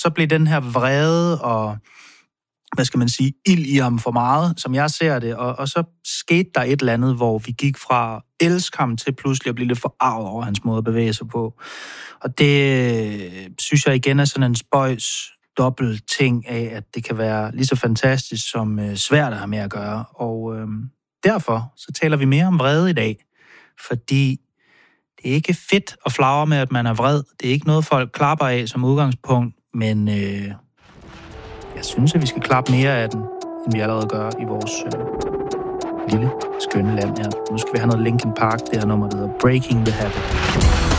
så blev den her vrede og, hvad skal man sige, ild i ham for meget, som jeg ser det, og så skete der et eller andet, hvor vi gik fra at elske ham til pludselig at blive lidt forarvet over hans måde at bevæge sig på. Og det synes jeg igen er sådan en spøjs dobbelt ting af, at det kan være lige så fantastisk som svært at have med at gøre. Og derfor så taler vi mere om vrede i dag, fordi det er ikke fedt at flagre med, at man er vred. Det er ikke noget, folk klapper af som udgangspunkt, men jeg synes, at vi skal klappe mere af den, end vi allerede gør i vores lille, skønne land her. Nu skal vi have noget Linkin Park, det her nummer, der hedder Breaking the Habit.